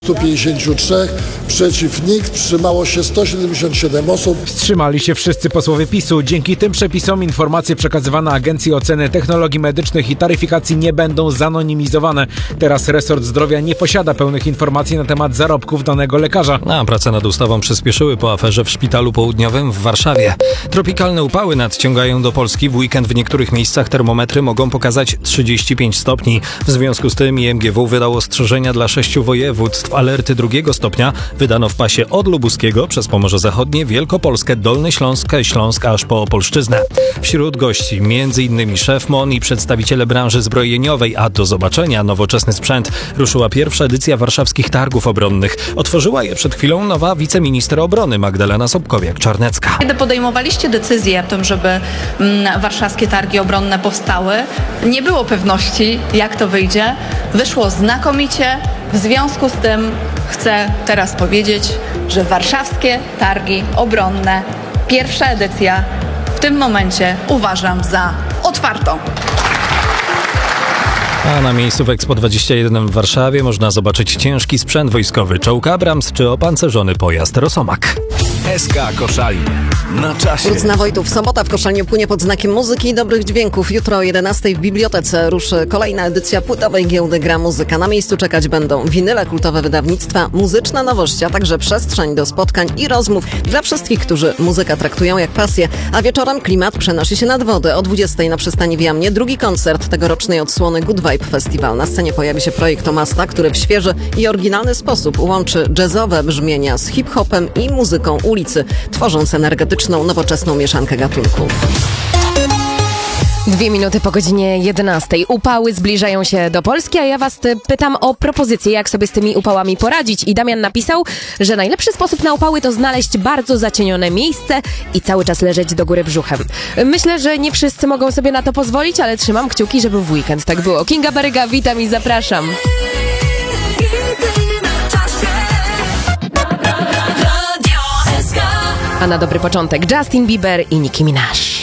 153, przeciw nikt, wstrzymało się 177 osób. Wstrzymali się wszyscy posłowie PiS-u. Dzięki tym przepisom informacje przekazywane Agencji Oceny Technologii Medycznych i Taryfikacji nie będą zanonimizowane. Teraz resort zdrowia nie posiada pełnych informacji na temat zarobków danego lekarza. A prace nad ustawą przyspieszyły po aferze w Szpitalu Południowym w Warszawie. Tropikalne upały nadciągają do Polski. W weekend w niektórych miejscach termometry mogą pokazać 35 stopni. W związku z tym IMGW wydało ostrzeżenia dla 6 województw. Alerty drugiego stopnia wydano w pasie od Lubuskiego przez Pomorze Zachodnie, Wielkopolskę, Dolny Śląsk aż po Opolszczyznę. Wśród gości m.in. szef MON i przedstawiciele branży zbrojeniowej, a do zobaczenia nowoczesny sprzęt. Ruszyła pierwsza edycja warszawskich targów obronnych. Otworzyła je przed chwilą nowa wiceminister obrony Magdalena Sobkowiak-Czarnecka. Kiedy podejmowaliście decyzję o tym, żeby warszawskie targi obronne powstały, nie było pewności, jak to wyjdzie. Wyszło znakomicie. W związku z tym chcę teraz powiedzieć, że warszawskie targi obronne, pierwsza edycja, w tym momencie uważam za otwartą. A na miejscu w Expo 21 w Warszawie można zobaczyć ciężki sprzęt wojskowy, czołg Abrams czy opancerzony pojazd Rosomak. SK Koszalin. Na czasie. Wrócna Wojtów. Sobota w Koszalinie płynie pod znakiem muzyki i dobrych dźwięków. Jutro o 11 w Bibliotece ruszy kolejna edycja płytowej giełdy Gra Muzyka. Na miejscu czekać będą winyle, kultowe wydawnictwa, muzyczne nowości, a także przestrzeń do spotkań i rozmów dla wszystkich, którzy muzykę traktują jak pasję. A wieczorem klimat przenosi się nad wodę. O 20 na przystani w Jamnie drugi koncert tegorocznej odsłony Good Vibe Festival. Na scenie pojawi się projekt Tomasta, który w świeży i oryginalny sposób łączy jazzowe brzmienia z hip-hopem i muzyką ulicy, tworząc energetyczną, nowoczesną mieszankę gatunków. 2 minuty po godzinie 11. Upały zbliżają się do Polski, a ja was pytam o propozycje, jak sobie z tymi upałami poradzić. I Damian napisał, że najlepszy sposób na upały to znaleźć bardzo zacienione miejsce i cały czas leżeć do góry brzuchem. Myślę, że nie wszyscy mogą sobie na to pozwolić, ale trzymam kciuki, żeby w weekend tak było. Kinga Baryga, witam i zapraszam. A na dobry początek Justin Bieber i Nicki Minaj.